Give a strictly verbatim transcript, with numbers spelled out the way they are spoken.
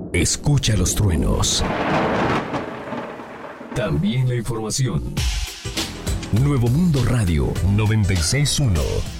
Escucha los truenos. También la información. Nuevo Mundo Radio noventa y seis punto uno.